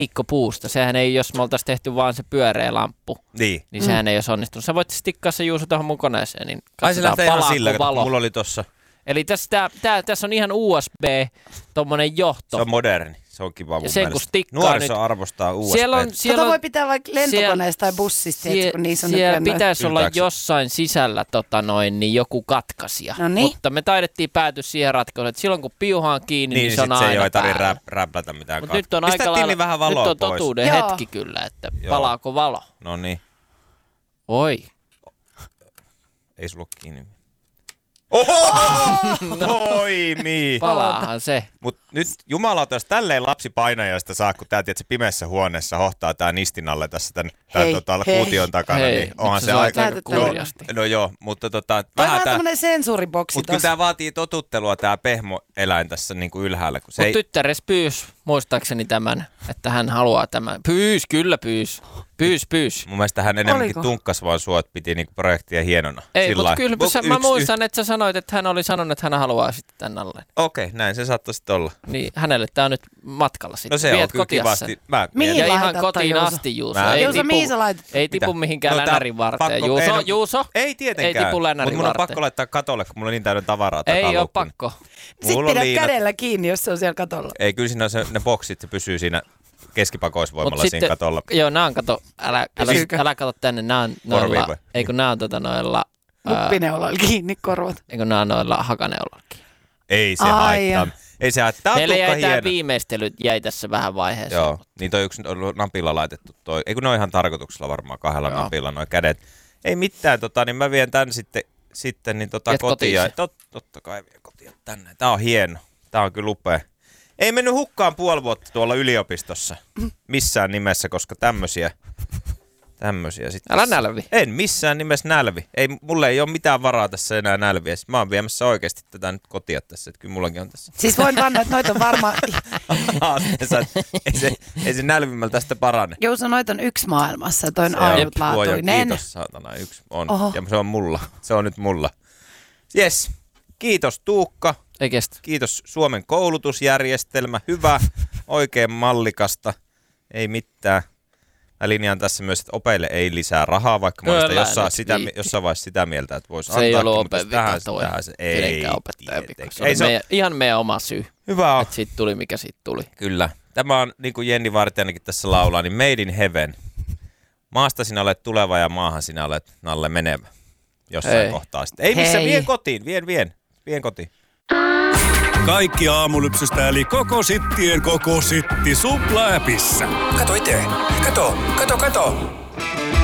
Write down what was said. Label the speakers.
Speaker 1: puusta. Sehän ei, jos me oltaisiin tehty vaan se pyöreä lamppu, niin sehän ei olisi onnistunut. Sä voit stikkaa se Juuso tuohon mun koneeseen, niin katsotaan palaako valo.
Speaker 2: Mulla oli tossa.
Speaker 1: Eli tässä on ihan USB, tommonen johto.
Speaker 2: Se on moderni. Se on kiva mun mielestä.
Speaker 1: Nuoriso
Speaker 2: arvostaa USB.
Speaker 3: Siellä voi pitää vaikka lentokoneesta tai bussista, kun niissä on
Speaker 1: siellä pitäisi olla jossain sisällä niin joku katkaisija. Mutta me taidettiin päätyä siihen ratkaisuun, että silloin kun piuha on kiinni, niin se on aina
Speaker 2: päällä. Niin sit se ei tarvitse räplätä mitään.
Speaker 1: Mutta nyt on aika lailla, nyt on totuuden hetki kyllä, että palaako valo.
Speaker 2: No niin.
Speaker 1: Oi.
Speaker 2: Ei sulla ole kiinni. Toimii.
Speaker 1: Palaahan se.
Speaker 2: Mut nyt jumalauta, jos tälleen lapsipainajasta saa, kun tää tiedät, pimeässä huoneessa hohtaa tää nistin alle tässä tän kuution takana, niin onhan se aika kurjasti. No joo, mutta
Speaker 3: vähän tämmönen sensuuriboksi.
Speaker 2: Mutta kyllä tää vaatii totuttelua tää pehmoeläin tässä niinku ylhäällä.
Speaker 1: Mut tyttäres pyys muistaakseni tämän, että hän haluaa tämän. Pyys. Mun mielestä hän enemmänkin tunkkas vaan sua, että piti niinku projektia hienona. Ei, mutta kyllä mä muistan, että sä sanoit, että hän oli sanonut, että hän haluaa sitten tän alle.
Speaker 2: Okei, näin se saattaisi olla.
Speaker 1: Niin, hänelle tää on nyt matkalla sitten.
Speaker 2: No se on kyllä kivasti.
Speaker 3: Mihin
Speaker 1: ja ihan kotiin asti, Juuso. Ei tipu mihinkään länärin varteen. Juuso.
Speaker 2: Ei tietenkään.
Speaker 1: Ei tipu länärin varteen.
Speaker 2: Mutta mun on pakko laittaa katolle, kun mulla on niin täynnä tavaraa.
Speaker 1: Ei ole pakko.
Speaker 3: Sitten pidät kädellä kiinni, jos se on siellä katolla.
Speaker 2: Ei, kyllä siinä on ne boksit, se pysyy siinä keskipakoisvoimalla siinä katolla.
Speaker 1: Joo, nää on kato, älä kato tänne, nää on noilla, eikö nää on noilla...
Speaker 3: Muppineuloilla kiinni korvat.
Speaker 1: Eikö nää on noilla hakaneuloilla kiinni?
Speaker 2: Ei se haittaa. Ei se haittaa.
Speaker 1: Meillä jäi tää viimeistely jäi tässä vähän vaiheessa.
Speaker 2: Joo, niin toi yksi on napilla laitettu toi. Eikö ne ole ihan tarkoituksella varmaan kahdella napilla noi kädet. Ei mitään, niin mä vien tän sitten niin kotiin. Totta kai vien kotiin tänne. Tää on hieno. Tää on kyllä upea. Ei mennyt hukkaan puoli vuotta tuolla yliopistossa missään nimessä, koska tämmösiä sitten.
Speaker 1: Älä nälvi.
Speaker 2: En missään nimessä nälvi. Mulle ei ole mitään varaa tässä enää nälviä. Mä oon viemässä oikeasti tätä nyt kotia tässä, että kyllä mullakin on tässä.
Speaker 3: Siis voin vannoa, että noita on varmaan...
Speaker 2: ei se nälvimmältä tästä parane.
Speaker 3: Juuso, noita on yksi maailmassa, toi on ainutlaatuinen.
Speaker 2: Kiitos saatana, yksi on. Oho. Ja se on mulla. Se on nyt mulla. Jes. Kiitos Tuukka.
Speaker 1: Ei kestä.
Speaker 2: Kiitos Suomen koulutusjärjestelmä. Hyvä, oikein mallikasta. Ei mitään. Mä linjaan tässä myös, että opeille ei lisää rahaa, vaikka mä olen jossain vaiheessa sitä mieltä, että voisi antaa.
Speaker 1: Se ei ollut open vika toi.
Speaker 2: Ei
Speaker 1: opettaja vika. Se oli ihan meidän oma syy.
Speaker 2: Hyvä on.
Speaker 1: Että siitä tuli, mikä siitä tuli.
Speaker 2: Kyllä. Tämä on, niin kuin Jenni Vartijainenkin tässä laulaa, niin made in heaven. Maasta sinä olet tuleva ja maahan sinä olet nalle menevä. Jossain kohtaa sitten. Ei missä, vien kotiin. Vien kotiin.
Speaker 4: Kaikki aamulypsystä eli koko sitti Supla-appissa.
Speaker 5: Kato itse. Kato.